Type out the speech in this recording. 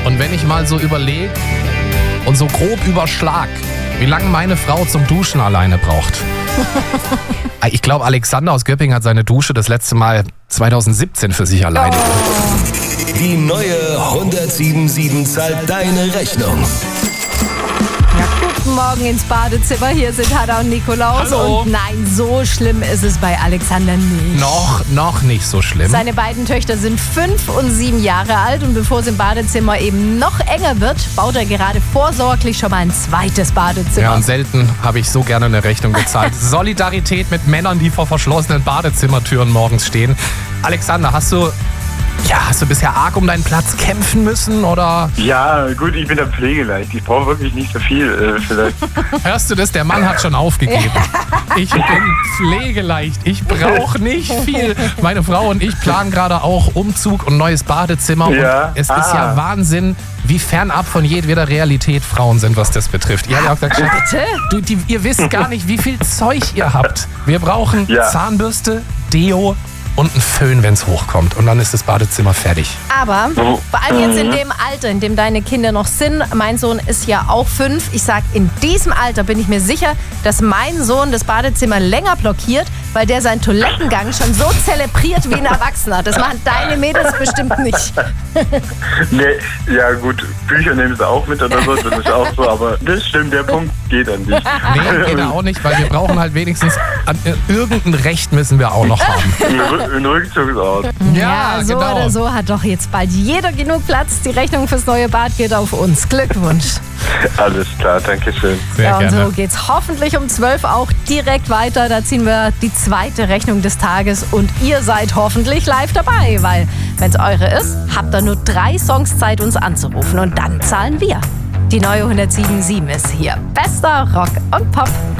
Und wenn ich mal so überlege und so grob überschlag, wie lange meine Frau zum Duschen alleine braucht. Ich glaube, Alexander aus Göppingen hat seine Dusche das letzte Mal 2017 für sich alleine. Die neue 107.7 zahlt deine Rechnung. Guten Morgen ins Badezimmer. Hier sind Hannah und Nikolaus. Hallo. Und nein, so schlimm ist es bei Alexander nicht. Noch nicht so schlimm. Seine beiden Töchter sind 5 und 7 Jahre alt und bevor es im Badezimmer eben noch enger wird, baut er gerade vorsorglich schon mal ein zweites Badezimmer. Ja, und selten habe ich so gerne eine Rechnung gezahlt. Solidarität mit Männern, die vor verschlossenen Badezimmertüren morgens stehen. Alexander, hast du bisher arg um deinen Platz kämpfen müssen, oder? Ja, gut, ich bin der Pflegeleicht. Ich brauche wirklich nicht so viel vielleicht. Hörst du das? Der Mann hat schon aufgegeben. Ich bin pflegeleicht. Ich brauche nicht viel. Meine Frau und ich planen gerade auch Umzug und neues Badezimmer. Ja. Und es ist ja Wahnsinn, wie fernab von jedweder Realität Frauen sind, was das betrifft. Ihr habt ja auch gesagt, ihr wisst gar nicht, wie viel Zeug ihr habt. Wir brauchen Zahnbürste, Deo und ein Föhn, wenn es hochkommt. Und dann ist das Badezimmer fertig. Aber vor allem jetzt in dem Alter, in dem deine Kinder noch sind, mein Sohn ist ja auch 5. Ich sag, in diesem Alter bin ich mir sicher, dass mein Sohn das Badezimmer länger blockiert, weil der seinen Toilettengang schon so zelebriert wie ein Erwachsener. Das machen deine Mädels bestimmt nicht. Nee, ja gut, Bücher nehmen sie auch mit oder so, das ist auch so, aber das stimmt, der Punkt geht an dich. Nee, geht auch nicht, weil wir brauchen halt wenigstens, irgendein Recht müssen wir auch noch haben. Ein Rückzugsort. Ja, so genau. oder so hat doch jetzt bald jeder genug Platz. Die Rechnung fürs neue Bad geht auf uns. Glückwunsch. Alles klar, danke schön. Sehr Ja, und gerne. so geht's hoffentlich um 12 auch direkt weiter. Da ziehen wir die zweite Rechnung des Tages und ihr seid hoffentlich live dabei, weil wenn es eure ist, habt ihr nur 3 Songs Zeit, uns anzurufen und dann zahlen wir. Die neue 107.7 ist hier. Bester Rock und Pop.